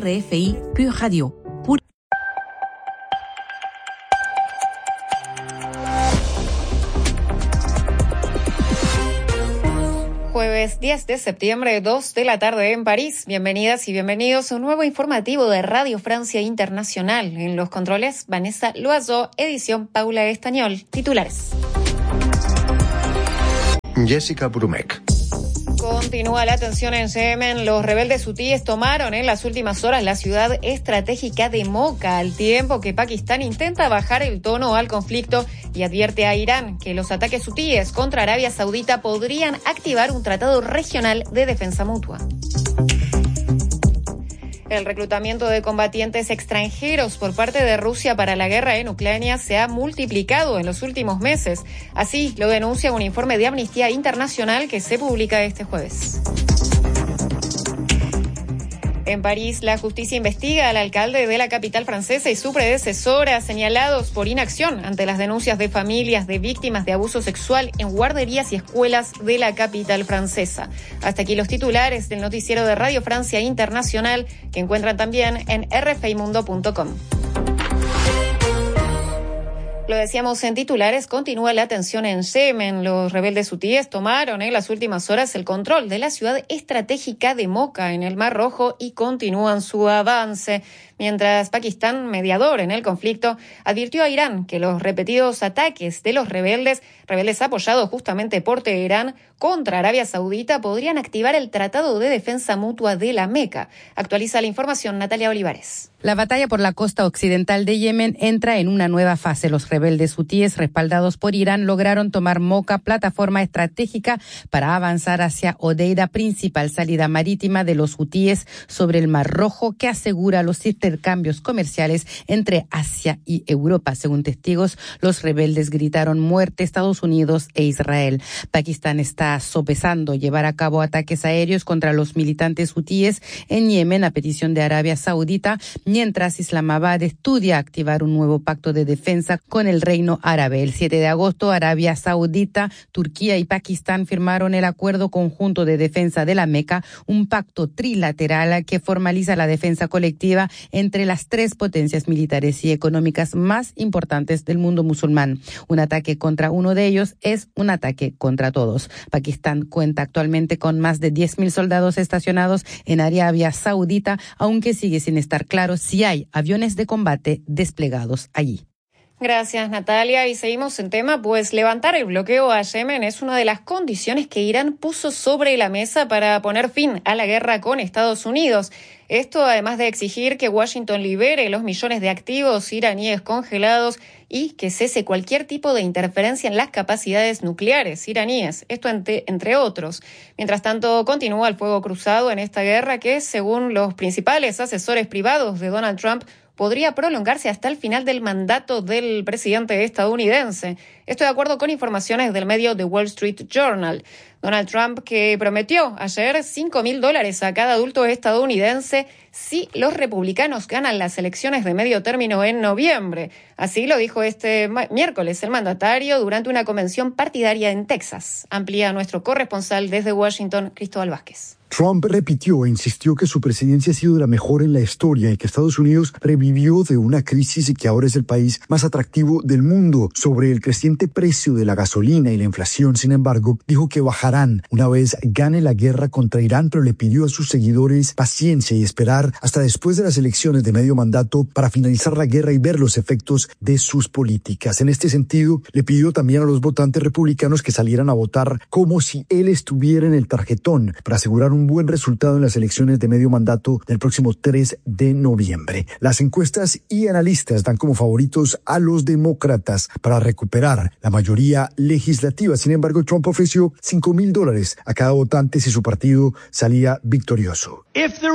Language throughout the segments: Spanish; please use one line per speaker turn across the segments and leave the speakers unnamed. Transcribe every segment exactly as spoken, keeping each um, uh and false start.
R F I Pure Radio.
Jueves diez de septiembre, dos de la tarde en París. Bienvenidas y bienvenidos a un nuevo informativo de Radio Francia Internacional. En los controles, Vanessa Loiseau, edición Paula Estañol. Titulares.
Jessica Brumek.
Continúa la tensión en Yemen. Los rebeldes hutíes tomaron en las últimas horas la ciudad estratégica de Mocha, al tiempo que Pakistán intenta bajar el tono al conflicto y advierte a Irán que los ataques hutíes contra Arabia Saudita podrían activar un tratado regional de defensa mutua. El reclutamiento de combatientes extranjeros por parte de Rusia para la guerra en Ucrania se ha multiplicado en los últimos meses. Así lo denuncia un informe de Amnistía Internacional que se publica este jueves. En París, la justicia investiga al alcalde de la capital francesa y su predecesora, señalados por inacción ante las denuncias de familias de víctimas de abuso sexual en guarderías y escuelas de la capital francesa. Hasta aquí los titulares del noticiero de Radio Francia Internacional, que encuentran también en r f i mundo punto com. Lo decíamos en titulares, continúa la tensión en Yemen. Los rebeldes hutíes tomaron en las últimas horas el control de la ciudad estratégica de Mocha en el Mar Rojo y continúan su avance. Mientras Pakistán, mediador en el conflicto, advirtió a Irán que los repetidos ataques de los rebeldes, rebeldes apoyados justamente por Teherán, contra Arabia Saudita podrían activar el Tratado de Defensa Mutua de la Meca. Actualiza la información Natalia Olivares.
La batalla por la costa occidental de Yemen entra en una nueva fase. Los rebeldes hutíes, respaldados por Irán, lograron tomar Mocha, plataforma estratégica para avanzar hacia Hodeida, principal salida marítima de los hutíes sobre el Mar Rojo, que asegura los intercambios comerciales entre Asia y Europa. Según testigos, los rebeldes gritaron muerte a Estados Unidos e Israel. Pakistán está sopesando llevar a cabo ataques aéreos contra los militantes hutíes en Yemen a petición de Arabia Saudita, mientras Islamabad estudia activar un nuevo pacto de defensa con el Reino Árabe. El siete de agosto, Arabia Saudita, Turquía y Pakistán firmaron el Acuerdo Conjunto de Defensa de la Meca, un pacto trilateral que formaliza la defensa colectiva entre las tres potencias militares y económicas más importantes del mundo musulmán. Un ataque contra uno de ellos es un ataque contra todos. Pakistán cuenta actualmente con más de diez mil soldados estacionados en Arabia Saudita, aunque sigue sin estar claro si hay aviones de combate desplegados allí.
Gracias, Natalia. Y seguimos en tema, pues levantar el bloqueo a Yemen es una de las condiciones que Irán puso sobre la mesa para poner fin a la guerra con Estados Unidos. Esto además de exigir que Washington libere los millones de activos iraníes congelados y que cese cualquier tipo de interferencia en las capacidades nucleares iraníes, esto entre, entre otros. Mientras tanto, continúa el fuego cruzado en esta guerra que, según los principales asesores privados de Donald Trump, podría prolongarse hasta el final del mandato del presidente estadounidense. Esto de acuerdo con informaciones del medio The Wall Street Journal. Donald Trump, que prometió ayer cinco mil dólares a cada adulto estadounidense si los republicanos ganan las elecciones de medio término en noviembre. Así lo dijo este miércoles el mandatario durante una convención partidaria en Texas. Amplía nuestro corresponsal desde Washington, Cristóbal Vázquez.
Trump repitió e insistió que su presidencia ha sido la mejor en la historia y que Estados Unidos revivió de una crisis y que ahora es el país más atractivo del mundo. Sobre el creciente precio de la gasolina y la inflación, sin embargo, dijo que bajarán una vez gane la guerra contra Irán, pero le pidió a sus seguidores paciencia y esperar hasta después de las elecciones de medio mandato para finalizar la guerra y ver los efectos de sus políticas. En este sentido, le pidió también a los votantes republicanos que salieran a votar como si él estuviera en el tarjetón para asegurar un un buen resultado en las elecciones de medio mandato del próximo tres de noviembre. Las encuestas y analistas dan como favoritos a los demócratas para recuperar la mayoría legislativa. Sin embargo, Trump ofreció cinco mil dólares a cada votante si su partido salía victorioso.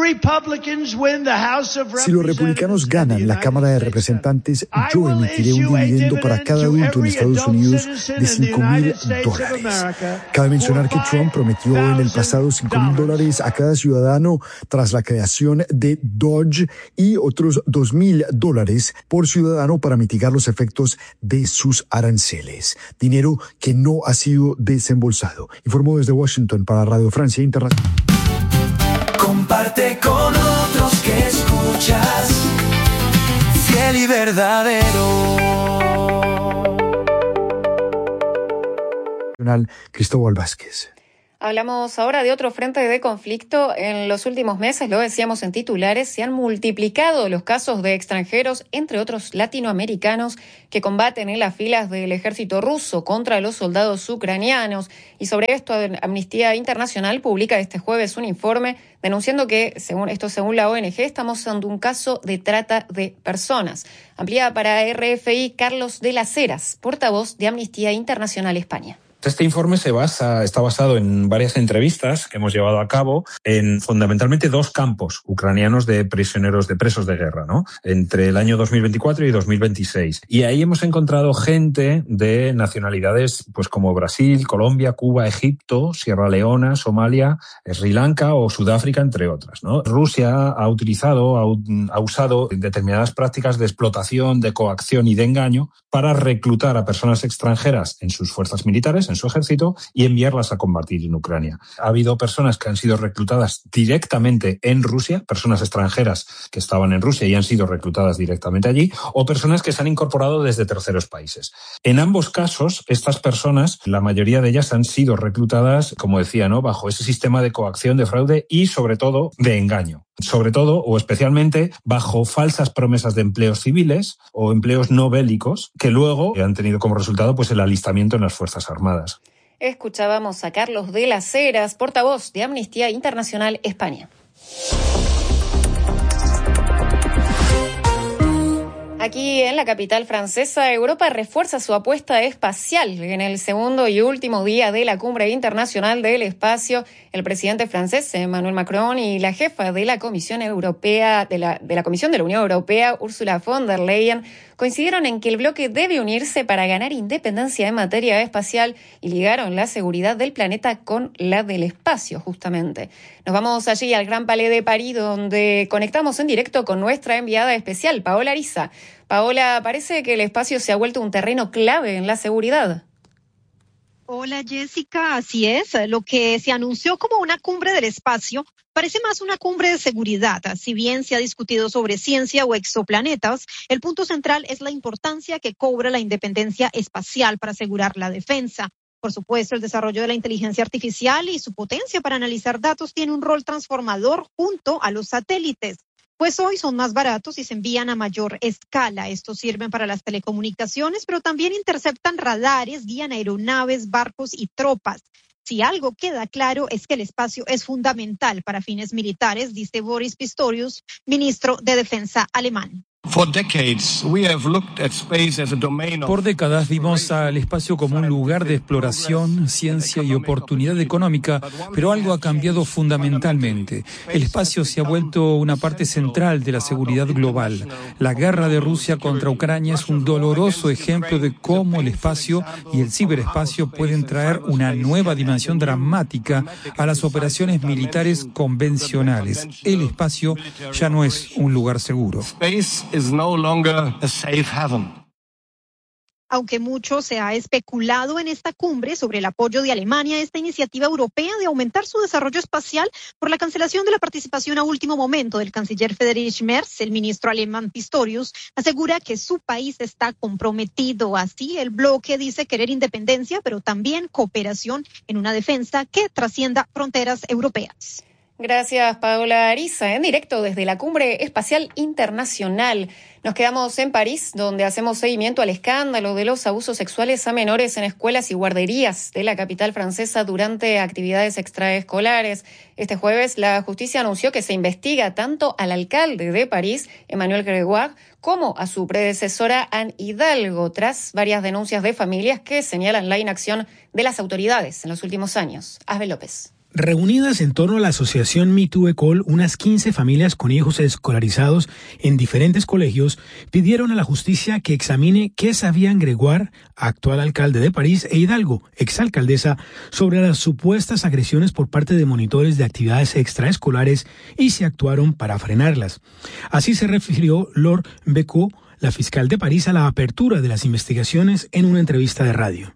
Si los republicanos ganan la Cámara de Representantes, yo emitiré un dividendo para cada adulto en Estados Unidos de cinco mil dólares. Cabe mencionar que Trump prometió en el pasado cinco mil dólares a cada ciudadano tras la creación de Dodge y otros dos mil dólares por ciudadano para mitigar los efectos de sus aranceles. Dinero que no ha sido desembolsado. Informó desde Washington para Radio Francia Internacional.
Comparte con otros que escuchan.
verdadero.
Cristóbal Vázquez.
Hablamos ahora de otro frente de conflicto. En los últimos meses, lo decíamos en titulares, se han multiplicado los casos de extranjeros, entre otros latinoamericanos, que combaten en las filas del ejército ruso contra los soldados ucranianos. Y sobre esto, Amnistía Internacional publica este jueves un informe denunciando que, según esto según la O N G, estamos ante un caso de trata de personas. Amplía para R F I Carlos de las Heras, portavoz de Amnistía Internacional España.
Este informe se basa, está basado en varias entrevistas que hemos llevado a cabo en fundamentalmente dos campos ucranianos de prisioneros, de presos de guerra, ¿no? Entre el año dos mil veinticuatro y dos mil veintiséis. Y ahí hemos encontrado gente de nacionalidades pues como Brasil, Colombia, Cuba, Egipto, Sierra Leona, Somalia, Sri Lanka o Sudáfrica, entre otras, ¿no? Rusia ha utilizado, ha, ha usado determinadas prácticas de explotación, de coacción y de engaño para reclutar a personas extranjeras en sus fuerzas militares, en su ejército, y enviarlas a combatir en Ucrania. Ha habido personas que han sido reclutadas directamente en Rusia, personas extranjeras que estaban en Rusia y han sido reclutadas directamente allí, o personas que se han incorporado desde terceros países. En ambos casos, estas personas, la mayoría de ellas han sido reclutadas, como decía, ¿no?, bajo ese sistema de coacción, de fraude y, sobre todo, de engaño. Sobre todo, o especialmente, bajo falsas promesas de empleos civiles o empleos no bélicos, que luego han tenido como resultado pues el alistamiento en las Fuerzas Armadas.
Escuchábamos a Carlos de las Heras, portavoz de Amnistía Internacional España. Aquí en la capital francesa, Europa refuerza su apuesta espacial. En el segundo y último día de la Cumbre Internacional del Espacio, el presidente francés, Emmanuel Macron, y la jefa de la Comisión Europea, de la, de la Comisión de la Unión Europea, Ursula von der Leyen, coincidieron en que el bloque debe unirse para ganar independencia en materia espacial y ligaron la seguridad del planeta con la del espacio, justamente. Nos vamos allí al Gran Palais de París, donde conectamos en directo con nuestra enviada especial, Paola Ariza. Paola, parece que el espacio se ha vuelto un terreno clave en la seguridad.
Hola Jessica, así es. Lo que se anunció como una cumbre del espacio parece más una cumbre de seguridad. Si bien se ha discutido sobre ciencia o exoplanetas, el punto central es la importancia que cobra la independencia espacial para asegurar la defensa. Por supuesto, el desarrollo de la inteligencia artificial y su potencia para analizar datos tiene un rol transformador junto a los satélites. Pues hoy son más baratos y se envían a mayor escala. Estos sirven para las telecomunicaciones, pero también interceptan radares, guían aeronaves, barcos y tropas. Si algo queda claro es que el espacio es fundamental para fines militares, dice Boris Pistorius, ministro de Defensa alemán.
Por décadas vimos al espacio como un lugar de exploración, ciencia y oportunidad económica, pero algo ha cambiado fundamentalmente. El espacio se ha vuelto una parte central de la seguridad global. La guerra de Rusia contra Ucrania es un doloroso ejemplo de cómo el espacio y el ciberespacio pueden traer una nueva dimensión dramática a las operaciones militares convencionales. El espacio ya no es un lugar seguro.
Is no longer a safe haven. Aunque mucho se ha especulado en esta cumbre sobre el apoyo de Alemania a esta iniciativa europea de aumentar su desarrollo espacial por la cancelación de la participación a último momento del canciller Friedrich Merz, el ministro alemán Pistorius asegura que su país está comprometido. Así, el bloque dice querer independencia, pero también cooperación en una defensa que trascienda fronteras europeas.
Gracias, Paola Ariza, en directo desde la Cumbre Espacial Internacional. Nos quedamos en París, donde hacemos seguimiento al escándalo de los abusos sexuales a menores en escuelas y guarderías de la capital francesa durante actividades extraescolares. Este jueves, la justicia anunció que se investiga tanto al alcalde de París, Emmanuel Grégoire, como a su predecesora, Anne Hidalgo, tras varias denuncias de familias que señalan la inacción de las autoridades en los últimos años. Asbel López.
Reunidas en torno a la asociación Me Too École, unas quince familias con hijos escolarizados en diferentes colegios pidieron a la justicia que examine qué sabían Grégoire, actual alcalde de París, e Hidalgo, exalcaldesa, sobre las supuestas agresiones por parte de monitores de actividades extraescolares y si actuaron para frenarlas. Así se refirió Laure Becot, la fiscal de París a la apertura de las investigaciones en una entrevista de radio.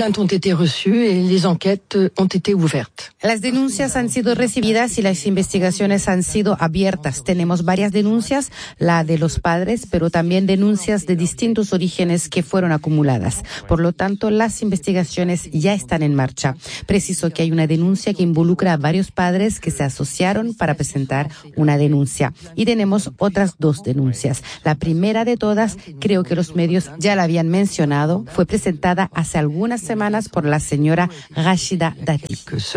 Las denuncias han sido recibidas y las investigaciones han sido abiertas. Tenemos varias denuncias, la de los padres, pero también denuncias de distintos orígenes que fueron acumuladas. Por lo tanto, las investigaciones ya están en marcha. Preciso que hay una denuncia que involucra a varios padres que se asociaron para presentar una denuncia. Y tenemos otras dos denuncias. La primera de todas, creo que los medios ya la habían mencionado, fue presentada hace algunas semanas por la señora Rachida Dati.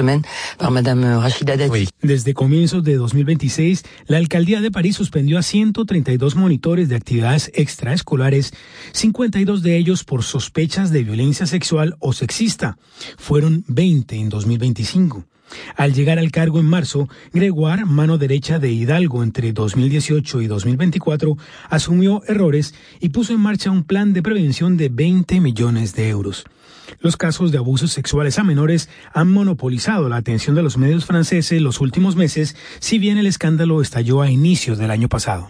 Desde comienzos de dos mil veintiséis, la alcaldía de París suspendió a ciento treinta y dos monitores de actividades extraescolares, cincuenta y dos de ellos por sospechas de violencia sexual o sexista. Fueron veinte en dos mil veinticinco. Al llegar al cargo en marzo, Gregoire, mano derecha de Hidalgo entre dos mil dieciocho y dos mil veinticuatro, asumió errores y puso en marcha un plan de prevención de veinte millones de euros. Los casos de abusos sexuales a menores han monopolizado la atención de los medios franceses los últimos meses, si bien el escándalo estalló a inicios del año pasado.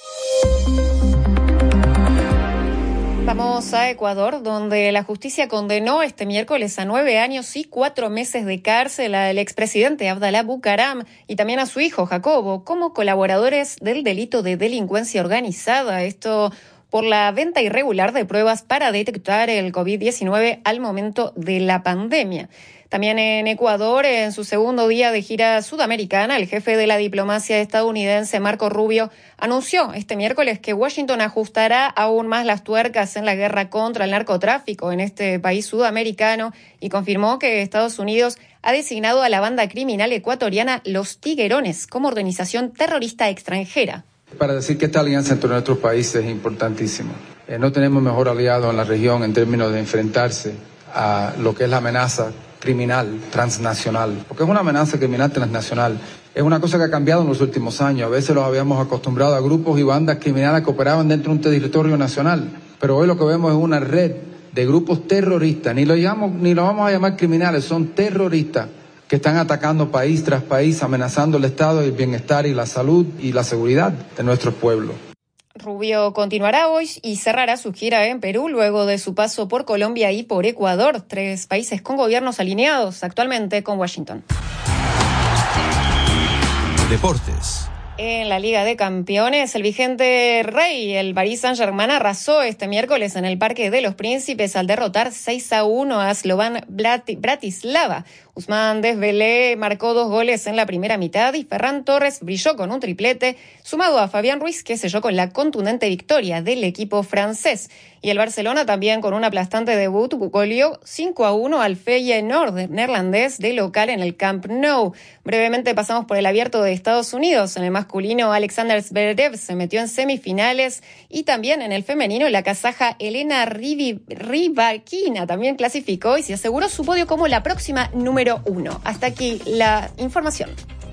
Vamos a Ecuador, donde la justicia condenó este miércoles a nueve años y cuatro meses de cárcel al expresidente Abdalá Bucaram y también a su hijo Jacobo como colaboradores del delito de delincuencia organizada. Esto por la venta irregular de pruebas para detectar el covid diecinueve al momento de la pandemia. También en Ecuador, en su segundo día de gira sudamericana, el jefe de la diplomacia estadounidense, Marco Rubio, anunció este miércoles que Washington ajustará aún más las tuercas en la guerra contra el narcotráfico en este país sudamericano y confirmó que Estados Unidos ha designado a la banda criminal ecuatoriana Los Tiguerones como organización terrorista extranjera.
Para decir que esta alianza entre nuestros países es importantísima. Eh, no tenemos mejor aliado en la región en términos de enfrentarse a lo que es la amenaza criminal transnacional, porque es una amenaza criminal transnacional. Es una cosa que ha cambiado en los últimos años. A veces los habíamos acostumbrado a grupos y bandas criminales que operaban dentro de un territorio nacional, pero hoy lo que vemos es una red de grupos terroristas, ni lo llamamos, ni lo vamos a llamar criminales, son terroristas que están atacando país tras país, amenazando el estado, el bienestar y la salud y la seguridad de nuestros pueblos.
Rubio continuará hoy y cerrará su gira en Perú luego de su paso por Colombia y por Ecuador, tres países con gobiernos alineados actualmente con Washington.
Deportes.
En la Liga de Campeones, el vigente rey, el Paris Saint-Germain, arrasó este miércoles en el Parque de los Príncipes al derrotar seis a uno a Slovan Bratislava. Ousmane Dembélé marcó dos goles en la primera mitad y Ferran Torres brilló con un triplete, sumado a Fabián Ruiz, que selló con la contundente victoria del equipo francés. Y el Barcelona también con un aplastante debut goleó cinco a uno al Feyenoord neerlandés de local en el Camp Nou. Brevemente pasamos por el Abierto de Estados Unidos. En el masculino, Alexander Zverev se metió en semifinales y también en el femenino, la kazaja Elena Rybakina también clasificó y se aseguró su podio como la próxima número uno. Hasta aquí la información.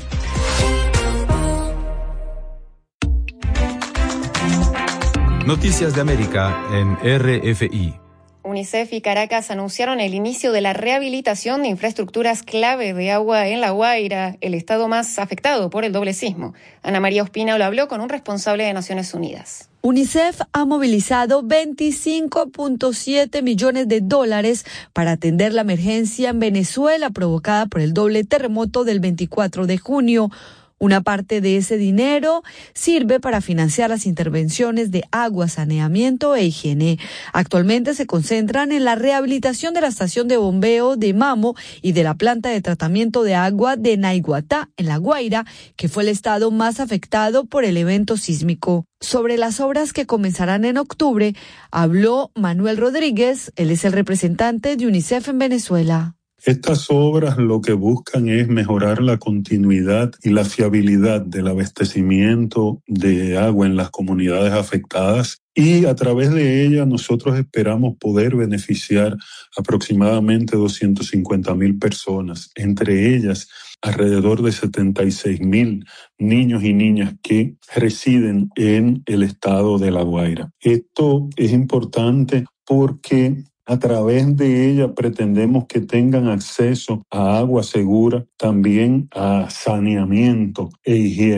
Noticias de América en R F I.
UNICEF y Caracas anunciaron el inicio de la rehabilitación de infraestructuras clave de agua en La Guaira, el estado más afectado por el doble sismo. Ana María Ospina lo habló con un responsable de Naciones Unidas.
UNICEF ha movilizado veinticinco punto siete millones de dólares para atender la emergencia en Venezuela provocada por el doble terremoto del veinticuatro de junio. Una parte de ese dinero sirve para financiar las intervenciones de agua, saneamiento e higiene. Actualmente se concentran en la rehabilitación de la estación de bombeo de Mamo y de la planta de tratamiento de agua de Naiguatá, en La Guaira, que fue el estado más afectado por el evento sísmico. Sobre las obras que comenzarán en octubre, habló Manuel Rodríguez, él es el representante de UNICEF en Venezuela.
Estas obras lo que buscan es mejorar la continuidad y la fiabilidad del abastecimiento de agua en las comunidades afectadas y a través de ellas nosotros esperamos poder beneficiar aproximadamente doscientas cincuenta mil personas, entre ellas alrededor de setenta y seis mil niños y niñas que residen en el estado de La Guaira. Esto es importante porque a través de ella pretendemos que tengan acceso a agua segura, también a saneamiento e higiene.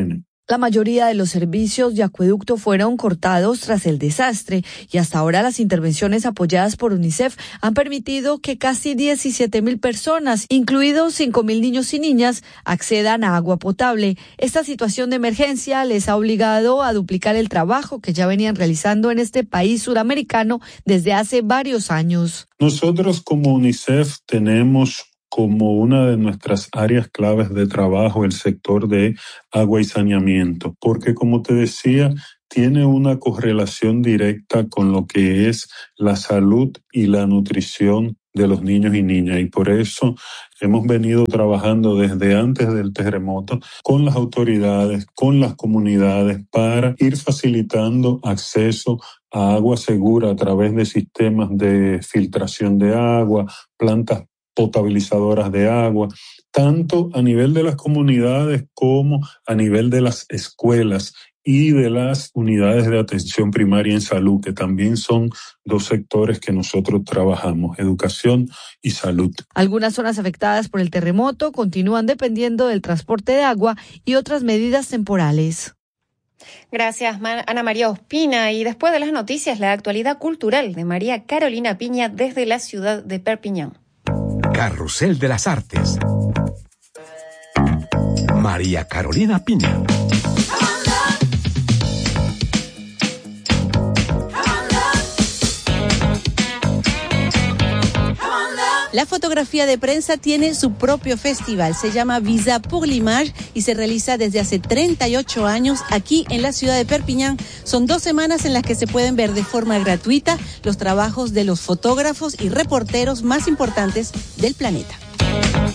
La mayoría de los servicios de acueducto fueron cortados tras el desastre y hasta ahora las intervenciones apoyadas por UNICEF han permitido que casi diecisiete mil personas, incluidos cinco mil niños y niñas, accedan a agua potable. Esta situación de emergencia les ha obligado a duplicar el trabajo que ya venían realizando en este país suramericano desde hace varios años.
Nosotros como UNICEF tenemos como una de nuestras áreas claves de trabajo el sector de agua y saneamiento, porque como te decía, tiene una correlación directa con lo que es la salud y la nutrición de los niños y niñas, y por eso hemos venido trabajando desde antes del terremoto con las autoridades, con las comunidades, para ir facilitando acceso a agua segura a través de sistemas de filtración de agua, plantas potabilizadoras de agua, tanto a nivel de las comunidades como a nivel de las escuelas y de las unidades de atención primaria en salud, que también son dos sectores que nosotros trabajamos, educación y salud.
Algunas zonas afectadas por el terremoto continúan dependiendo del transporte de agua y otras medidas temporales.
Gracias, Ana María Ospina. Y después de las noticias, la actualidad cultural de María Carolina Piña desde la ciudad de Perpiñán.
Carrusel de las Artes. María Carolina Piña.
La fotografía de prensa tiene su propio festival, se llama Visa pour l'Image y se realiza desde hace treinta y ocho años aquí en la ciudad de Perpiñán. Son dos semanas en las que se pueden ver de forma gratuita los trabajos de los fotógrafos y reporteros más importantes del planeta.